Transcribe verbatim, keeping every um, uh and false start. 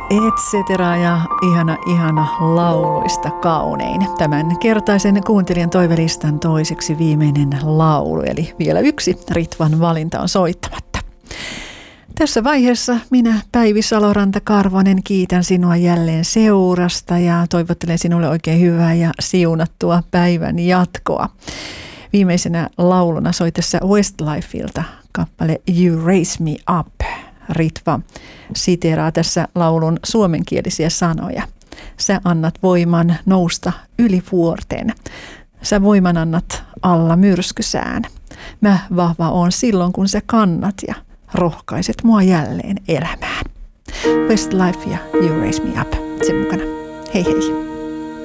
Et cetera ja ihana, ihana lauluista kaunein. Tämän kertaisen kuuntelijan toivelistan toiseksi viimeinen laulu, eli vielä yksi Ritvan valinta on soittamatta. Tässä vaiheessa minä, Päivi Saloranta-Karvonen, kiitän sinua jälleen seurasta ja toivottelen sinulle oikein hyvää ja siunattua päivän jatkoa. Viimeisenä lauluna soi tässä Westlifeilta kappale You Raise Me Up. Ritva siteeraa tässä laulun suomenkielisiä sanoja. Sä annat voiman nousta yli vuorten. Sä voiman annat alla myrskysään. Mä vahva oon silloin, kun sä kannat ja rohkaiset mua jälleen elämään. Westlife ja You Raise Me Up sen mukana. Hei hei.